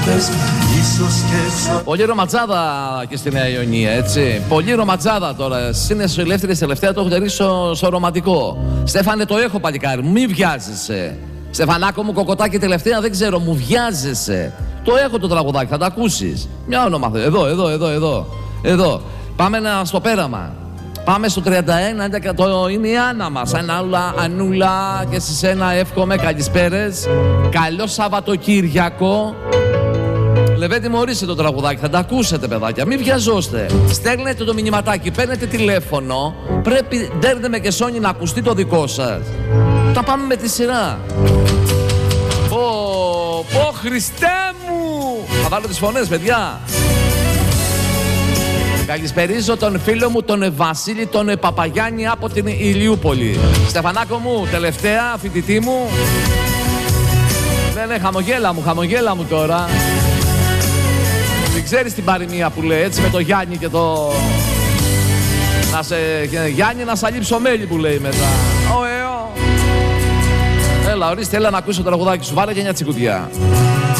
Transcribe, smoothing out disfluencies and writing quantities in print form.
Πολύ ρομαντζάδα και στη Νέα Ιωνία, έτσι. Πολύ ρομαντζάδα τώρα. Είναι στου ελεύθεροι τελευταία, το έχω τερίσει στο ρομαντικό. Στέφανε, το έχω παλικάρι μου, μη βιάζεσαι. Στεφανάκο μου, κοκοτάκι τελευταία, δεν ξέρω, μου βιάζεσαι. Το έχω το τραγουδάκι, θα το ακούσεις. Μια όνομα. Εδώ. Πάμε στο πέραμα. Πάμε στο 31, είναι η Άννα μας. Ανούλα, και σε σένα εύχομαι καλησπέρες. Καλό Σαββατοκύριακο. Λεβέντη μου, ορίστε το τραγουδάκι, θα τα ακούσετε παιδάκια, μην βιαζόστε. Στέλνετε το μηνυματάκι, παίρνετε τηλέφωνο. Πρέπει, Ντέρντε με και Σόνι, να ακουστεί το δικό σας. Τα πάμε με τη σειρά. Πω, Χριστέ μου! Θα βάλω τις φωνές, παιδιά. Καλησπερίζω τον φίλο μου, τον Βασίλη, τον Παπαγιάννη από την Ηλιούπολη. Στεφανάκο μου, τελευταία φοιτητή μου. Ναι, χαμογέλα μου τώρα. Δεν ξέρεις την παροιμία που λέει, έτσι, με το Γιάννη και το... Γιάννη, να σαλείψω μέλι που λέει μετά. Έλα, ορίστε, έλα να ακούσω το τραγουδάκι σου. Βάλε και μια τσικουδιά.